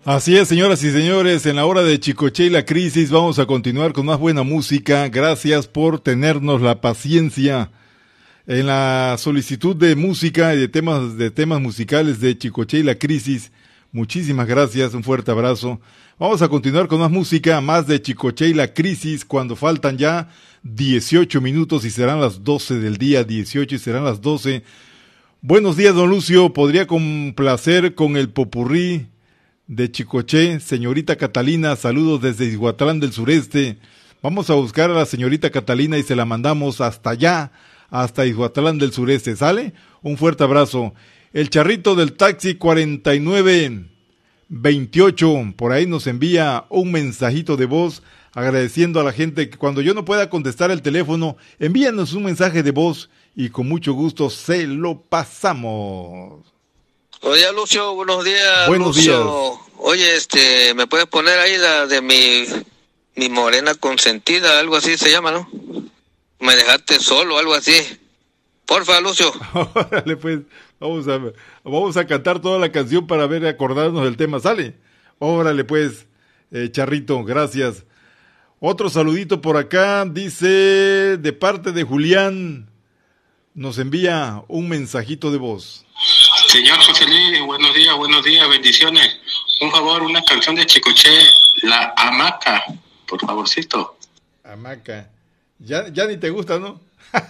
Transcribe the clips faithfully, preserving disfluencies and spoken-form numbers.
Así es, señoras y señores, en la hora de Chicoche y la crisis vamos a continuar con más buena música. Gracias por tenernos la paciencia en la solicitud de música y de temas, de temas musicales de Chicoche y la crisis. Muchísimas gracias, un fuerte abrazo. Vamos a continuar con más música, más de Chicoche y la crisis, cuando faltan ya dieciocho minutos y serán las doce del día, dieciocho y serán las doce. Buenos días, don Lucio, podría complacer con el popurrí de Chicoche, señorita Catalina, saludos desde Ixhuatlán del Sureste. Vamos a buscar a la señorita Catalina y se la mandamos hasta allá, hasta Ixhuatlán del Sureste, ¿sale? Un fuerte abrazo. El charrito del taxi cuarenta y nueve veintiocho, por ahí nos envía un mensajito de voz agradeciendo a la gente que cuando yo no pueda contestar el teléfono, envíanos un mensaje de voz y con mucho gusto se lo pasamos. Oye, Lucio, buenos días. Buenos Lucio. días. Oye, este, ¿me puedes poner ahí la de mi, mi morena consentida, algo así se llama, ¿no? Me dejaste solo, algo así. Porfa, Lucio. Órale, pues, vamos a, vamos a cantar toda la canción para ver, acordarnos del tema, ¿sale? Órale, pues, eh, Charrito, gracias. Otro saludito por acá, dice, de parte de Julián, nos envía un mensajito de voz. Señor José Luis, buenos días, buenos días, bendiciones. Un favor, una canción de Chicoche, La Hamaca, por favorcito. Hamaca, ya, ya ni te gusta, ¿no?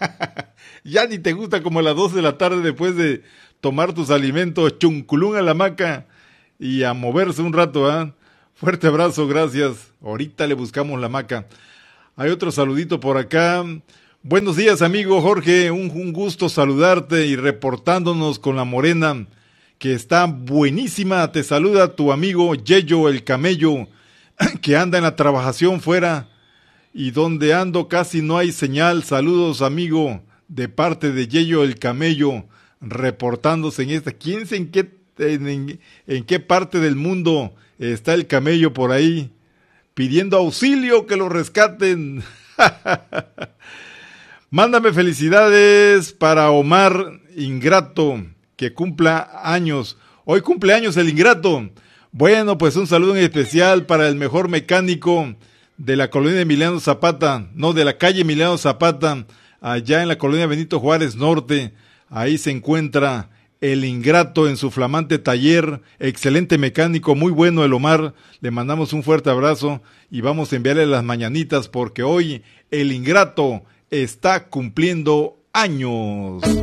Ya ni te gusta como a las dos de la tarde después de tomar tus alimentos, chunculún a la hamaca y a moverse un rato, ¿ah? ¿eh? Fuerte abrazo, gracias. Ahorita le buscamos la hamaca. Hay otro saludito por acá. Buenos días, amigo Jorge, un, un gusto saludarte y reportándonos con la morena, que está buenísima. Te saluda tu amigo Yeyo el Camello, que anda en la trabajación fuera. Y donde ando casi no hay señal. Saludos, amigo, de parte de Yeyo el Camello, reportándose en esta. ¿Quién sabe en qué, en, en, en qué parte del mundo está el camello por ahí? Pidiendo auxilio, que lo rescaten. Mándame felicidades para Omar Ingrato, que cumpla años. Hoy cumple años el Ingrato. Bueno, pues un saludo en especial para el mejor mecánico de la colonia de Emiliano Zapata, no, de la calle Emiliano Zapata, allá en la colonia Benito Juárez Norte. Ahí se encuentra el Ingrato en su flamante taller, excelente mecánico, muy bueno el Omar. Le mandamos un fuerte abrazo y vamos a enviarle las mañanitas porque hoy el Ingrato está cumpliendo años.